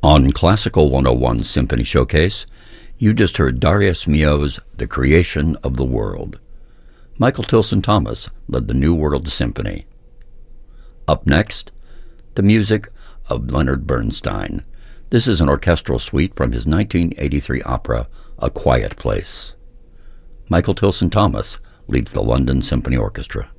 On Classical 101 Symphony Showcase, you just heard Darius Milhaud's The Creation of the World. Michael Tilson Thomas led the New World Symphony. Up next, the music of Leonard Bernstein. This is an orchestral suite from his 1983 opera, A Quiet Place. Michael Tilson Thomas leads the London Symphony Orchestra.